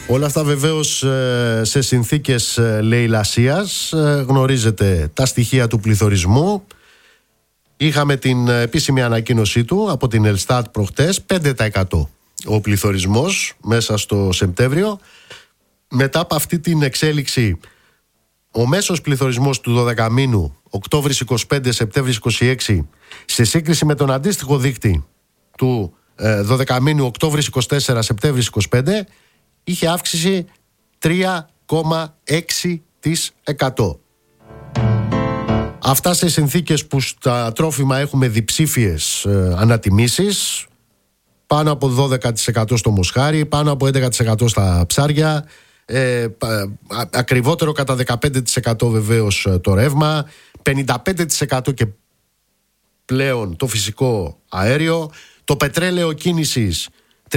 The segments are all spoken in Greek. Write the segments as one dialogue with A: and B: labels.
A: Όλα αυτά βεβαίως σε συνθήκες λαιλασίας. Γνωρίζετε τα στοιχεία του πληθωρισμού. Είχαμε την επίσημη ανακοίνωσή του από την Ελστάτ προχτές, 5% ο πληθωρισμός μέσα στο Σεπτέμβριο. Μετά από αυτή την εξέλιξη, ο μέσος πληθωρισμός του 12 μήνου, Οκτώβρης 25, Σεπτέμβρης 26, σε σύγκριση με τον αντίστοιχο δείκτη του 12 μήνου, Οκτώβρης 24, Σεπτέμβρης 25, είχε αύξηση 3,6%. Αυτά σε συνθήκες που στα τρόφιμα έχουμε διψήφιες ανατιμήσεις, πάνω από 12% στο μοσχάρι, πάνω από 11% στα ψάρια, ακριβότερο κατά 15% βεβαίως το ρεύμα, 55% και πλέον το φυσικό αέριο, το πετρέλαιο κίνησης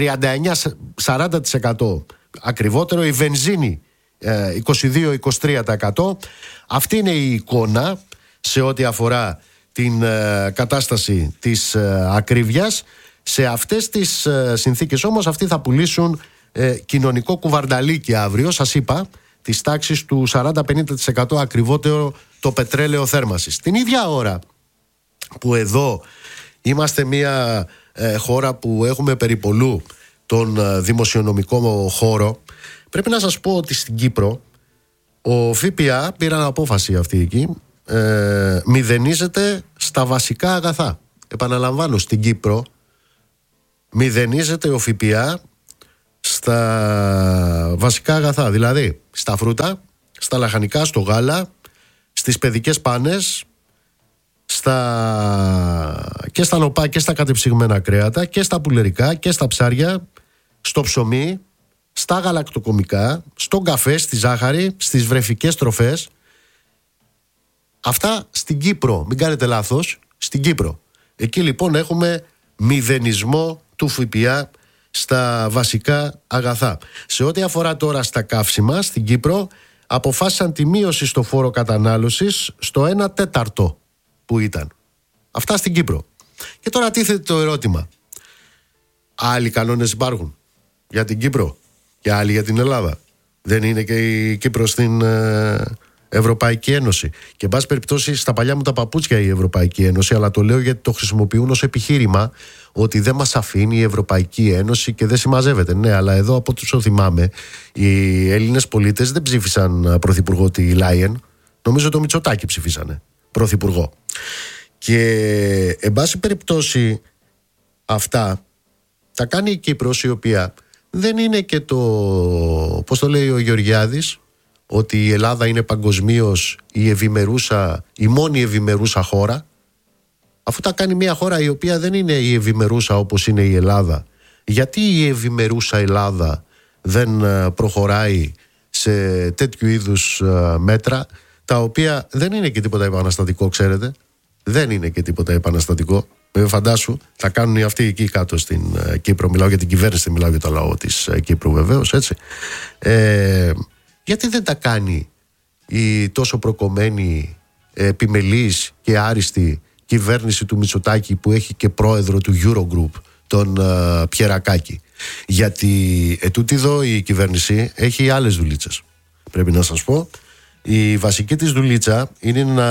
A: 39-40% ακριβότερο, η βενζίνη 22-23%. Αυτή είναι η εικόνα σε ό,τι αφορά την κατάσταση της ακρίβειας. Σε αυτές τις συνθήκες όμως αυτοί θα πουλήσουν κοινωνικό κουβαρνταλίκι αύριο, σας είπα, της τάξης του 40-50% ακριβότερο το πετρέλαιο θέρμανσης. Την ίδια ώρα που εδώ είμαστε μια χώρα που έχουμε περιπολού τον δημοσιονομικό χώρο, πρέπει να σας πω ότι στην Κύπρο ο ΦΠΑ πήραν απόφαση αυτή εκεί, μηδενίζεται στα βασικά αγαθά. Επαναλαμβάνω, στην Κύπρο μηδενίζεται ο ΦΠΑ στα βασικά αγαθά, δηλαδή στα φρούτα, στα λαχανικά, στο γάλα, στις παιδικές πάνες, και στα νοπά και στα κατεψυγμένα κρέατα και στα πουλερικά και στα ψάρια, στο ψωμί, στα γαλακτοκομικά, στον καφέ, στη ζάχαρη, στις βρεφικές τροφές. Αυτά στην Κύπρο, μην κάνετε λάθος, στην Κύπρο. Εκεί λοιπόν έχουμε μηδενισμό του ΦΠΑ στα βασικά αγαθά. Σε ό,τι αφορά τώρα στα καύσιμα, στην Κύπρο αποφάσισαν τη μείωση στο φόρο κατανάλωσης στο 1/4 που ήταν. Αυτά στην Κύπρο. Και τώρα τίθεται το ερώτημα. Άλλοι κανόνες υπάρχουν για την Κύπρο και άλλοι για την Ελλάδα? Δεν είναι και η Κύπρος στην Ευρωπαϊκή Ένωση? Και εν πάση περιπτώσει στα παλιά μου τα παπούτσια η Ευρωπαϊκή Ένωση, αλλά το λέω γιατί το χρησιμοποιούν ως επιχείρημα ότι δεν μας αφήνει η Ευρωπαϊκή Ένωση και δεν συμμαζεύεται. Ναι, αλλά εδώ από όσο θυμάμαι οι Έλληνες πολίτες δεν ψήφισαν πρωθυπουργό τη Λάιεν. Νομίζω το Μητσοτάκη ψηφίσανε πρωθυπουργό. Και εν πάση περιπτώσει αυτά τα κάνει η Κύπρος, η οποία δεν είναι και το, πώς το λέει ο Γεωργιάδης, ότι η Ελλάδα είναι παγκοσμίως η μόνη ευημερούσα χώρα, αφού τα κάνει μια χώρα η οποία δεν είναι η ευημερούσα όπως είναι η Ελλάδα. Γιατί η ευημερούσα Ελλάδα δεν προχωράει σε τέτοιου είδους μέτρα, τα οποία δεν είναι και τίποτα επαναστατικό, ξέρετε? Δεν είναι και τίποτα επαναστατικό. Φαντάσου, θα κάνουν αυτοί εκεί κάτω στην Κύπρο. Μιλάω για την κυβέρνηση, μιλάω για το λαό της Κύπρου βεβαίως, έτσι. Γιατί δεν τα κάνει η τόσο προκομμένη, επιμελής και άριστη κυβέρνηση του Μητσοτάκη, που έχει και πρόεδρο του Eurogroup, τον Πιερακάκη? Γιατί ετούτη εδώ η κυβέρνηση έχει άλλες δουλίτσες, πρέπει να σας πω. Η βασική της δουλίτσα είναι να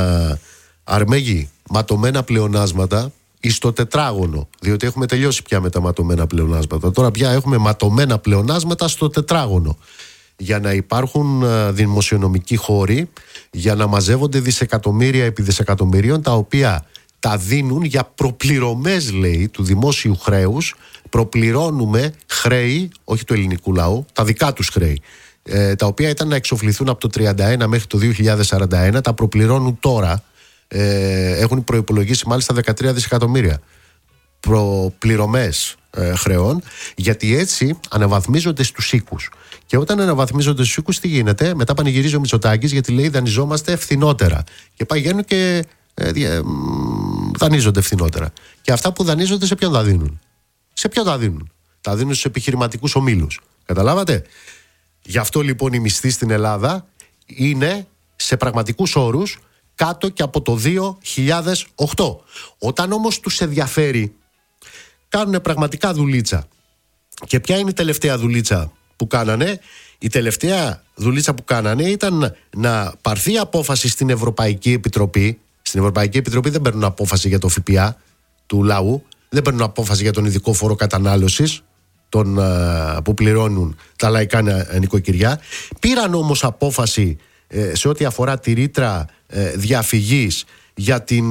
A: αρμέγει ματωμένα πλεονάσματα εις το τετράγωνο, διότι έχουμε τελειώσει πια με τα ματωμένα πλεονάσματα. Τώρα πια έχουμε ματωμένα πλεονάσματα στο τετράγωνο, για να υπάρχουν δημοσιονομικοί χώροι, για να μαζεύονται δισεκατομμύρια επί δισεκατομμυρίων, τα οποία τα δίνουν για προπληρωμές, λέει, του δημόσιου χρέους. Προπληρώνουμε χρέη, όχι του ελληνικού λαού, τα δικά τους χρέη, τα οποία ήταν να εξοφληθούν από το 31 μέχρι το 2041, τα προπληρώνουν τώρα. Έχουν προϋπολογίσει μάλιστα 13 δισεκατομμύρια προπληρωμές χρεών, γιατί έτσι αναβαθμίζονται στους οίκους. Και όταν αναβαθμίζονται στους οίκους, τι γίνεται? Μετά πανηγυρίζει ο Μητσοτάκης, γιατί λέει δανειζόμαστε ευθυνότερα. Και πηγαίνουν και δανείζονται ευθυνότερα. Και αυτά που δανείζονται σε ποιον τα δίνουν? Σε ποιον τα δίνουν? Τα δίνουν στους επιχειρηματικούς ομίλους. Καταλάβατε? Γι' αυτό λοιπόν οι μισθοί στην Ελλάδα είναι σε πραγματικούς όρους κάτω και από το 2008. Όταν όμως τους ενδιαφέρει, κάνουν πραγματικά δουλίτσα. Και ποια είναι η τελευταία δουλίτσα που κάνανε, η τελευταία δουλίτσα που κάνανε ήταν να πάρθει απόφαση στην Ευρωπαϊκή Επιτροπή. Στην Ευρωπαϊκή Επιτροπή δεν παίρνουν απόφαση για το ΦΠΑ του λαού, δεν παίρνουν απόφαση για τον ειδικό φόρο κατανάλωσης που πληρώνουν τα λαϊκά νοικοκυριά. Πήραν όμως απόφαση σε ό,τι αφορά τη ρήτρα διαφυγής για την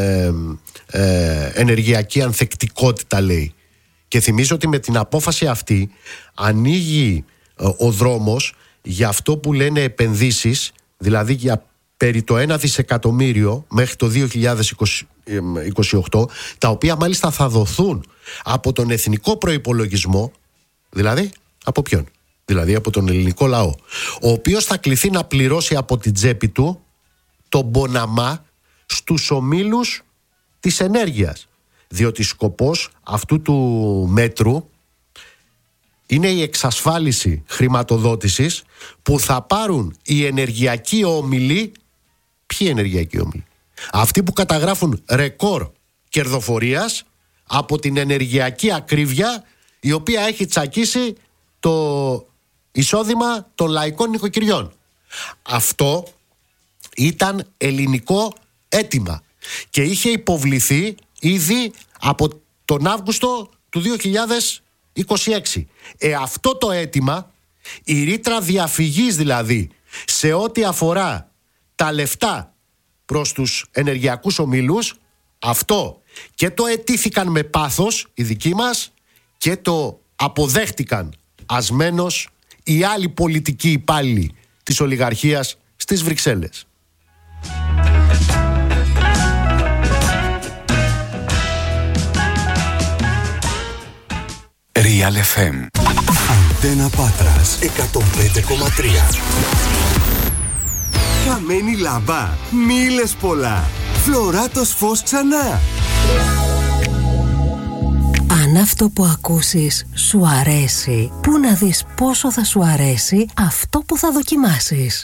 A: ενεργειακή ανθεκτικότητα, λέει. Και θυμίζω ότι με την απόφαση αυτή ανοίγει ο δρόμος για αυτό που λένε επενδύσεις, δηλαδή για περί το 1 δισεκατομμύριο μέχρι το 2028, τα οποία μάλιστα θα δοθούν από τον εθνικό προϋπολογισμό. Δηλαδή από ποιον? Δηλαδή από τον ελληνικό λαό, ο οποίος θα κληθεί να πληρώσει από την τσέπη του τον μποναμά στους ομίλους της ενέργειας. Διότι σκοπός αυτού του μέτρου είναι η εξασφάλιση χρηματοδότησης που θα πάρουν οι ενεργειακοί όμιλοι. Ποιοι ενεργειακοί όμιλοι? Αυτοί που καταγράφουν ρεκόρ κερδοφορίας από την ενεργειακή ακρίβεια, η οποία έχει τσακίσει το εισόδημα των λαϊκών νοικοκυριών. Αυτό ήταν ελληνικό αίτημα και είχε υποβληθεί ήδη από τον Αύγουστο του 2026. Αυτό το αίτημα, η ρήτρα διαφυγής δηλαδή, σε ό,τι αφορά τα λεφτά προς τους ενεργειακούς ομίλους, αυτό και το αιτήθηκαν με πάθος οι δικοί μας και το αποδέχτηκαν ασμένος οι άλλοι πολιτικοί υπάλληλοι της ολιγαρχίας στις Βρυξέλλες.
B: Real FM. Αντένα Πάτρας 105,3. Καμένη λάμπα, μίλες πολλά. Φλωράτος φως ξανά.
C: Αν αυτό που ακούσεις σου αρέσει, πού να δεις πόσο θα σου αρέσει αυτό που θα δοκιμάσεις.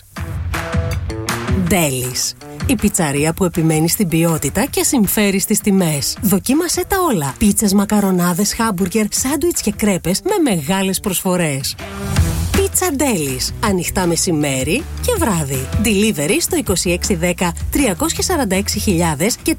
C: Ντέλις, η πιτσαρία που επιμένει στην ποιότητα και συμφέρει στις τιμές. Δοκίμασέ τα όλα. Πίτσες, μακαρονάδες, χάμπουργκερ, σάντουιτς και κρέπες με μεγάλες προσφορές. Πίτσα Ντέλις. Ανοιχτά μεσημέρι και βράδυ. Delivery στο 2610 346.000 και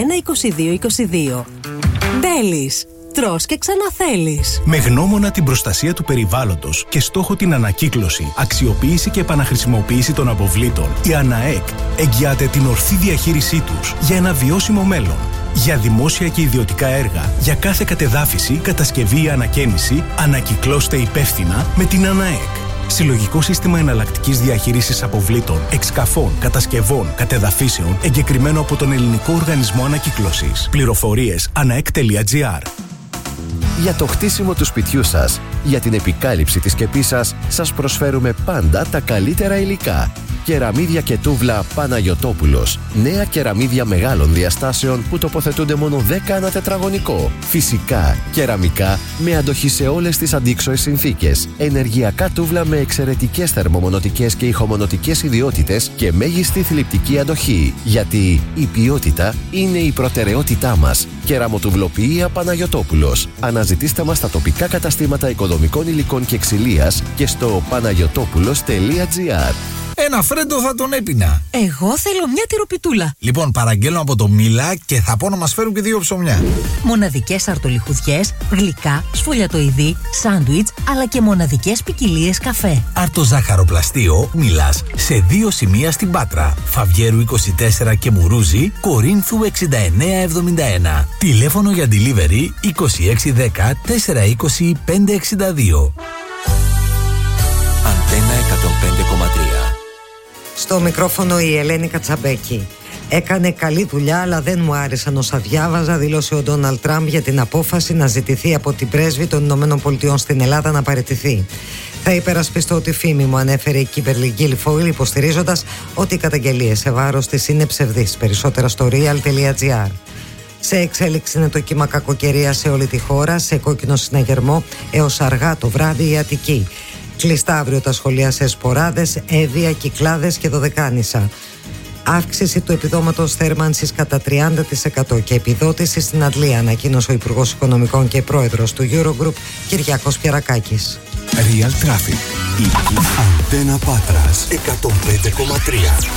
C: 312222. Ντέλις. Τρως και ξαναθέλεις.
D: Με γνώμονα την προστασία του περιβάλλοντος και στόχο την ανακύκλωση, αξιοποίηση και επαναχρησιμοποίηση των αποβλήτων, η ΑΝΑΕΚ εγγυάται την ορθή διαχείρισή τους για ένα βιώσιμο μέλλον. Για δημόσια και ιδιωτικά έργα, για κάθε κατεδάφιση, κατασκευή ή ανακαίνιση, ανακυκλώστε υπεύθυνα με την ΑΝΑΕΚ. Συλλογικό σύστημα εναλλακτικής διαχείρισης αποβλήτων, εξκαφών, κατασκευών, κατεδαφίσεων, εγκεκριμένο από τον Ελληνικό Οργανισμό Ανακύκλωσης. Πληροφορίες anaek.gr.
E: Για το χτίσιμο του σπιτιού σας, για την επικάλυψη της σκεπής σας, σας προσφέρουμε πάντα τα καλύτερα υλικά. Κεραμίδια και τούβλα Παναγιωτόπουλος. Νέα κεραμίδια μεγάλων διαστάσεων που τοποθετούνται μόνο 10 ανά τετραγωνικό. Φυσικά, κεραμικά με αντοχή σε όλες τις αντίξωες συνθήκες. Ενεργειακά τούβλα με εξαιρετικές θερμομονωτικές και ηχομονωτικές ιδιότητες και μέγιστη θλιπτική αντοχή. Γιατί η ποιότητα είναι η προτεραιότητά μας. Κεραμοτουβλοποιία Παναγιωτόπουλος. Αναζητήστε μας στα τοπικά καταστήματα οικοδομικών υλικών και ξυλίας και στο panagiotopulos.gr.
F: Ένα φρέντο θα τον έπινα.
C: Εγώ θέλω μια τυροπιτούλα.
F: Λοιπόν, παραγγέλνω από το Μίλα και θα πω να μας φέρουν και 2 ψωμιά.
C: Μοναδικές αρτολιχουδιές, γλυκά, σφολιατοειδή, σάντουιτς, αλλά και μοναδικές ποικιλίες καφέ.
F: Αρτοζάχαροπλαστείο Μίλας σε 2 σημεία στην Πάτρα. Φαβιέρου 24 και Μουρούζι, Κορίνθου 6971. Τηλέφωνο για delivery 2610 420 562.
B: Αντένα 105,3.
G: Στο μικρόφωνο η Ελένη Κατσαμπέκη. Έκανε καλή δουλειά, αλλά δεν μου άρεσαν όσα διάβαζα, δήλωσε ο Ντόναλντ Τραμπ για την απόφαση να ζητηθεί από την πρέσβη των ΗΠΑ στην Ελλάδα να παραιτηθεί. Θα υπερασπιστώ τη φήμη μου, ανέφερε η Κίμπερλι Γκίλφοιλ, υποστηρίζοντας ότι οι καταγγελίες σε βάρος της είναι ψευδείς. Περισσότερα στο real.gr. Σε εξέλιξη είναι το κύμα κακοκαιρία σε όλη τη χώρα, σε κόκκινο συναγερμό έως αργά το βράδυ η Αττική. Κλειστά αύριο τα σχολεία σε Σποράδες, Εύβοια, Κυκλάδες και Δωδεκάνησα. Αύξηση του επιδόματος θέρμανσης κατά 30% και επιδότηση στην Αντλία, ανακοίνωσε ο Υπουργός Οικονομικών και Πρόεδρος του Eurogroup Κυριάκος Πιερακάκης.
D: Real Traffic.
B: Αντένα Πάτρας 105,3.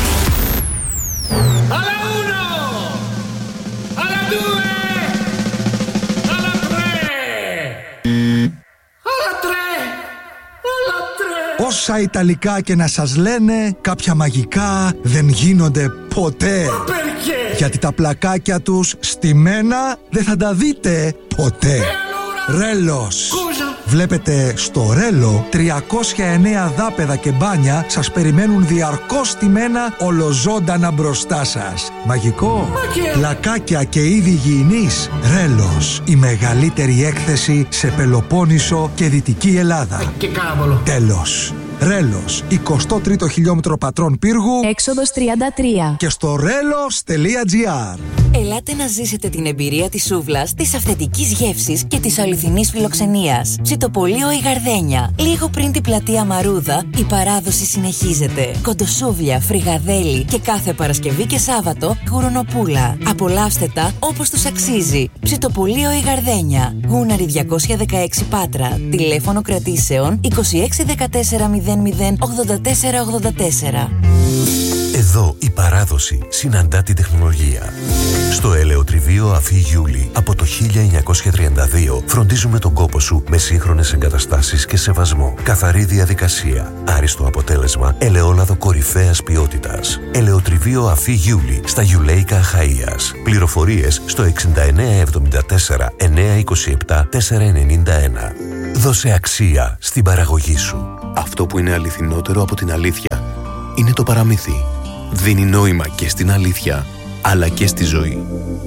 H: Όσα Ιταλικά και να σας λένε, κάποια μαγικά δεν γίνονται ποτέ. Γιατί τα πλακάκια τους στημένα δεν θα τα δείτε ποτέ. Ρέλος. Βλέπετε, στο Ρέλο 309 δάπεδα και μπάνια σας περιμένουν διαρκώς στημένα ολοζώντανα μπροστά σας. Μαγικό. Πλακάκια και είδη υγιεινής. Ρέλος. Η μεγαλύτερη έκθεση σε Πελοπόννησο και Δυτική Ελλάδα. Τέλος. Ρέλος, 23ο χιλιόμετρο Πατρών Πύργου,
I: έξοδος 33.
H: Και στο relos.gr.
J: Ελάτε να ζήσετε την εμπειρία της σούβλας, της αυθεντικής γεύσης και της αληθινής φιλοξενίας. Ψητοπολείο η Γαρδένια. Λίγο πριν την πλατεία Μαρούδα, η παράδοση συνεχίζεται. Κοντοσούβλια, φρυγαδέλι και κάθε Παρασκευή και Σάββατο γουρονοπούλα. Απολαύστε τα όπως τους αξίζει. Ψητοπολείο η Γαρδένια. Γούναρη 216 Πάτρα. Τηλέφωνο κρατήσεων 2614 008484.
K: Εδώ η παράδοση συναντά την τεχνολογία. Στο ελαιοτριβείο Αφή Γιούλη από το 1932 φροντίζουμε τον κόπο σου με σύγχρονες εγκαταστάσεις και σεβασμό. Καθαρή διαδικασία, άριστο αποτέλεσμα, ελαιόλαδο κορυφαίας ποιότητας. Ελαιοτριβείο Αφή Γιούλη στα Γιουλέικα Αχαΐας. Πληροφορίες στο 6974 927 491. Δώσε αξία στην παραγωγή σου. Αυτό που είναι αληθινότερο από την αλήθεια είναι το παραμύθι. Δίνει νόημα και στην αλήθεια, αλλά και στη ζωή.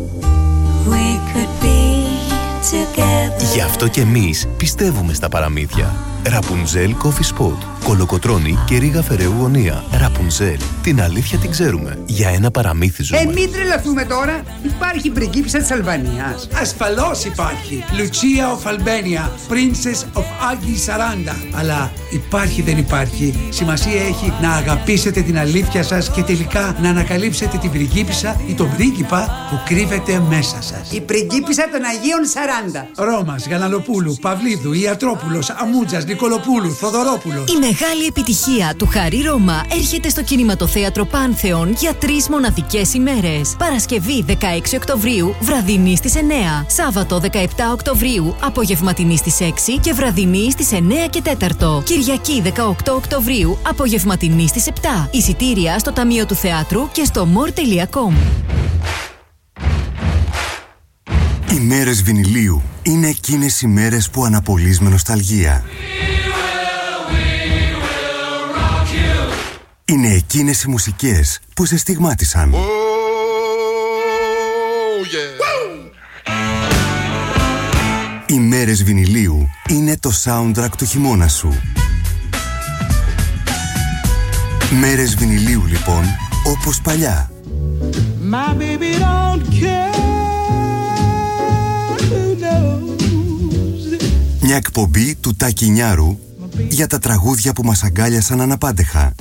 K: Γι' αυτό και εμείς πιστεύουμε στα παραμύθια. Ραπουνζέλ Coffee Spot. Κολοκοτρώνη και Ρίγα Φεραίου Γωνία. Ραπουνζέλ. Την αλήθεια την ξέρουμε. Για ένα παραμύθι ζούμε.
L: Μην τρελαθούμε τώρα. Υπάρχει πριγκίπισσα της Αλβανίας.
M: Ασφαλώς υπάρχει. Lucia of Albania. Princess of Aldi 40. Αλλά υπάρχει δεν υπάρχει. Σημασία έχει να αγαπήσετε την αλήθεια σας και τελικά να ανακαλύψετε την πριγκίπισσα ή τον πρίγκιπα που κρύβεται μέσα σας.
L: Η πριγκίπισσα των Αγίων 40.
M: Ρώμας, Γαλανοπούλου, Παυλίδου, Ιατρόπουλος, Αμούτζας, Νικολοπούλου, Θοδωρόπουλου.
I: Η μεγάλη επιτυχία του Χαρί Ρώμα έρχεται στο Κινηματοθέατρο Πάνθεον για 3 μοναδικές ημέρες. Παρασκευή 16 Οκτωβρίου, βραδινή στις 9. Σάββατο 17 Οκτωβρίου, απογευματινή στις 6 και βραδινή στις 9 και 4. Κυριακή 18 Οκτωβρίου, απογευματινή στις 7. Εισιτήρια στο Ταμείο του Θεάτρου και στο more.com.
B: Οι μέρες βινιλίου είναι εκείνες οι μέρες που αναπολύς με νοσταλγία. Είναι εκείνες οι μουσικές που σε στιγμάτισαν. Οι μέρες βινιλίου είναι το soundtrack του χειμώνα σου. Μέρες βινιλίου λοιπόν, όπως παλιά.
N: My baby don't care.
B: Μια εκπομπή του Τάκη Νιάρου για τα τραγούδια που μας αγκάλιασαν αναπάντεχα.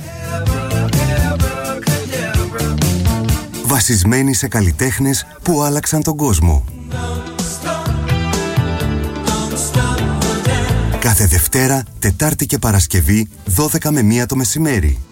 B: Βασισμένοι σε καλλιτέχνες που άλλαξαν τον κόσμο. Κάθε Δευτέρα, Τετάρτη και Παρασκευή, 12 με 1 το μεσημέρι.